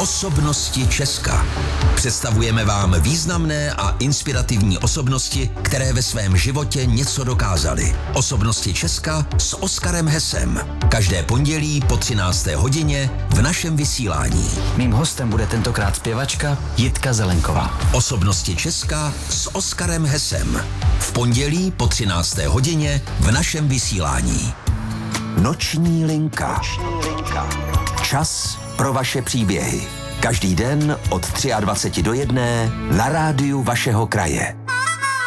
Osobnosti Česka. Představujeme vám významné a inspirativní osobnosti, které ve svém životě něco dokázaly. Osobnosti Česka s Oskarem Hesem. Každé pondělí po 13. hodině v našem vysílání. Mým hostem bude tentokrát zpěvačka Jitka Zelenková. Osobnosti Česka s Oskarem Hesem. V pondělí po 13. hodině v našem vysílání. Noční linka. Čas pro vaše příběhy. Každý den od 23 do 1 na rádiu vašeho kraje.